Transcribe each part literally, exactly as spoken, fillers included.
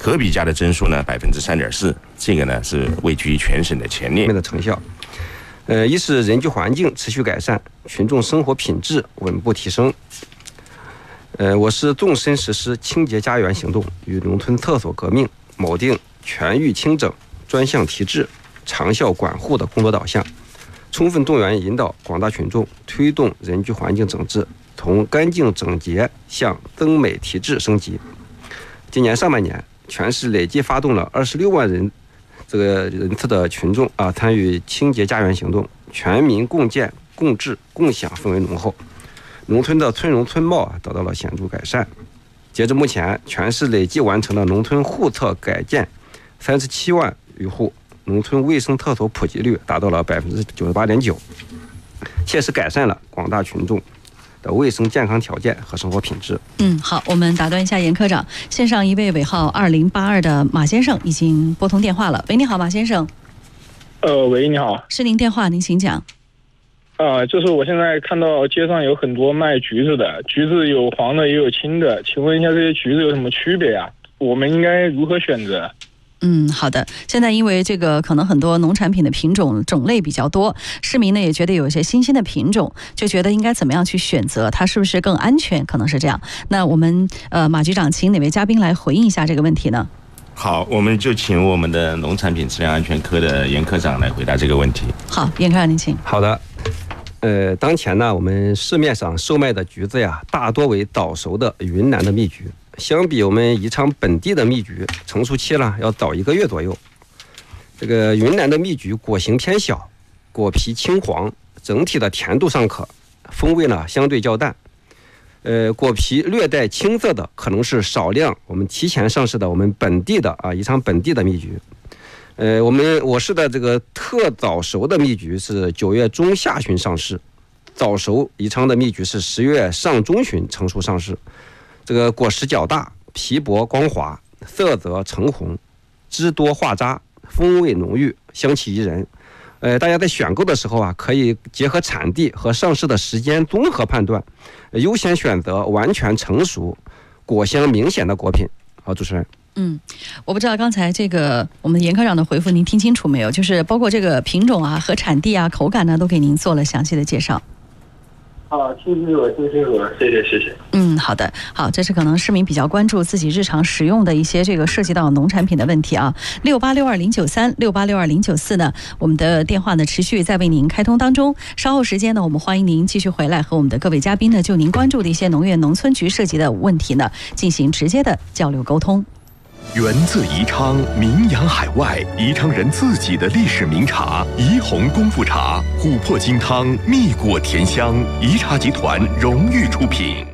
可比价的增速呢百分之三点四，这个呢是位居全省的前列。 的成效，呃，一是人居环境持续改善，群众生活品质稳步提升。呃，我市纵深实施清洁家园行动与农村厕所革命，锚定全域清整、专项提质、长效管护的工作导向，充分动员引导广大群众推动人居环境整治，从干净整洁向增美提质升级。今年上半年，全市累计发动了二十六万人这个人次的群众啊参与清洁家园行动，全民共建、共治、共享氛围浓厚，农村的村容村貌啊得到了显著改善。截至目前，全市累计完成了农村户厕改建三十七万余户，农村卫生厕所普及率达到了百分之九十八点九，切实改善了广大群众的卫生健康条件和生活品质。 嗯，好，我们打断一下严科长，线上一位尾号二零八二的马先生已经拨通电话了。喂，你好，马先生。 呃，喂，你好， 是您电话，您请讲。 啊、呃，就是我现在看到街上有很多卖橘子的，橘子有黄的也有青的，请问一下这些橘子有什么区别啊？我们应该如何选择？ 嗯，好的。现在因为这个可能很多农产品的品种种类比较多，市民呢也觉得有一些新鲜的品种，就觉得应该怎么样去选择，它是不是更安全？可能是这样。那我们呃马局长，请哪位嘉宾来回应一下这个问题呢？ 好，我们就请我们的农产品质量安全科的严科长来回答这个问题。 好，严科长您请。 好的。呃，当前呢，我们市面上售卖的橘子呀，大多为早熟的云南的蜜橘。相比我们宜昌本地的蜜橘，成熟期呢要早一个月左右。这个云南的蜜橘果形偏小，果皮青黄，整体的甜度尚可，风味呢相对较淡。呃，果皮略带青色的，可能是少量我们提前上市的我们本地的啊宜昌本地的蜜橘。呃，我们我市的这个特早熟的蜜橘是九月中下旬上市，早熟宜昌的蜜橘是十月上中旬成熟上市。这个果实较大，皮薄光滑，色泽橙红，汁多化渣，风味浓郁，香气宜人。呃，大家在选购的时候啊，可以结合产地和上市的时间综合判断，呃、优先选择完全成熟、果香明显的果品。好，主持人。 嗯，我不知道刚才这个我们严科长的回复您听清楚没有？就是包括这个品种啊和产地啊、口感呢，都给您做了详细的介绍。 啊，听清楚了，听清楚了，谢谢，谢谢。 嗯，好的，好，这是可能市民比较关注自己日常使用的一些这个涉及到农产品的问题啊。六八六二零九三六八六二零九四呢，我们的电话呢持续在为您开通当中。稍后时间呢，我们欢迎您继续回来和我们的各位嘉宾呢，就您关注的一些农业农村局涉及的问题呢，进行直接的交流沟通。 源自宜昌，名扬海外，宜昌人自己的历史名茶宜红功夫茶，琥珀金汤，蜜果甜香，宜茶集团荣誉出品。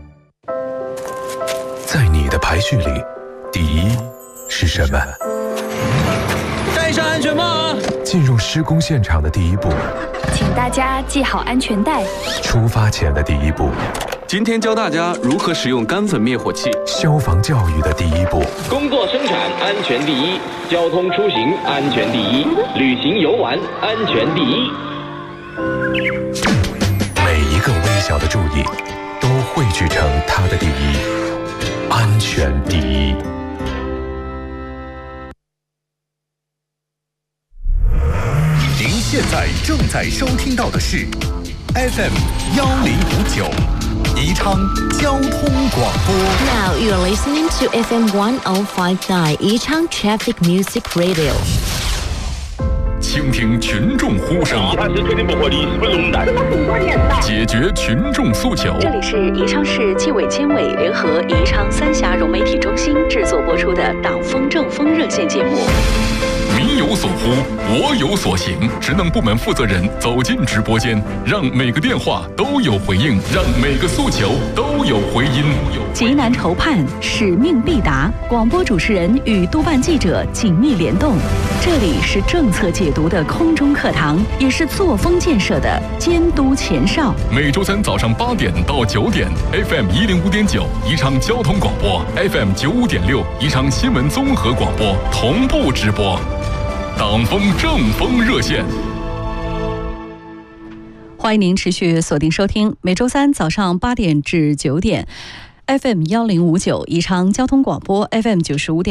在你的排序里，第一是什么？ 戴上安全帽啊！ 进入施工现场的第一步， 请大家系好安全带。 出发前的第一步， 今天教大家如何使用干粉灭火器。 消防教育的第一步， 工作生产安全第一，交通出行安全第一，旅行游玩安全第一。 每一个微小的注意，都汇聚成它的第一，安全第一。您现在正在收听到的是 F M 幺零五九。宜昌交通广播。 Now you are listening to F M one oh five point nine 宜昌 Traffic Music Radio。 倾听群众呼声，解决群众诉求。 这里是宜昌市纪委监委联合宜昌三峡融媒体中心制作播出的党风政风热线节目。 民有所呼，我有所行。职能部门负责人走进直播间，让每个电话都有回应，让每个诉求都有回音。 急难愁盼，使命必达。广播主持人与督办记者紧密联动。这里是政策解读的空中课堂，也是作风建设的监督前哨。 每周三早上八点到九点 ，F M 一零五点九宜昌交通广播 ，F M 九五点六宜昌新闻综合广播同步直播。党风政风热线， 欢迎您持续锁定收听每周三早上八点至九点 F M 幺零五九宜昌交通广播 F M 九十五点。